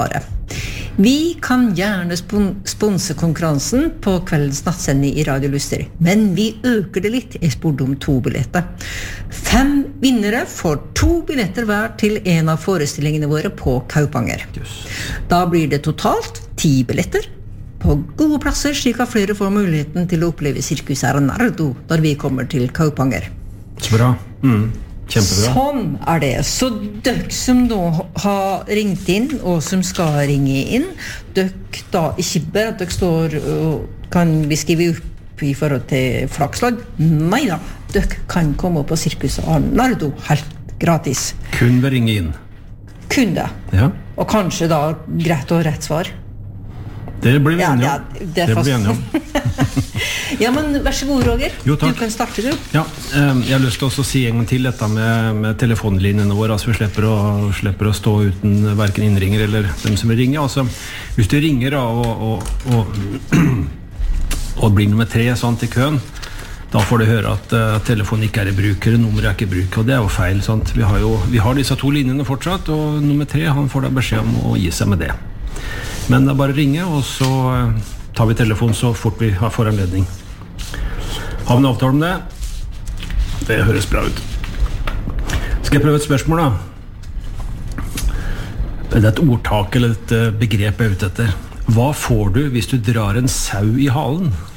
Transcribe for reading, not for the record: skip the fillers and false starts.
svare. Vi kan gjerne sponse konkurransen på kveldens nattsending I Radio Luster, men vi øker det litt. Jeg spurte om 2 billetter. 5 vinnere får 2 billetter hver til en av forestillingene våre på Kaupanger. Da blir det totalt 10 billetter på gode plasser, slik at flere får muligheten til å oppleve Cirkus Arnardo når vi kommer til Kaupanger. Så bra. Kjempebra. Sånn det. Så dere som da har ringt inn, og som skal ringe inn, dere da ikke bare at dere står og kan vi skrive opp I forhold til flakslag. Neida, dere kan komme på Cirkus Arnardo helt gratis. Kun ved ringe inn. Kun det. Ja. Og kanskje da greit og rett svar. Det blir vi enige om. Det blir vi enige om. Ja, men vær så god, Roger. Jo, takk. Du kan starte, du. Ja, jeg har lyst til å si en gang til dette med telefonlinjene våre, altså vi slipper å stå uten hverken innringer eller dem som vil ringe. Altså, hvis du ringer da, og blir nummer 3 sant, I køen, da får du høre at telefonen ikke I bruk, eller nummeret ikke I bruk, og det jo feil. Sant? Vi har disse 2 linjene fortsatt, og nummer 3 han får da beskjed om å gi seg med det. Men det bare ringe, og så tar vi telefonen så fort vi har foranledning. Har vi en avtale om det? Det høres bra ut. Skal jeg prøve et spørsmål da? Det et ordtak eller et begrep jeg ute etter. Hva får du hvis du drar en sau I halen?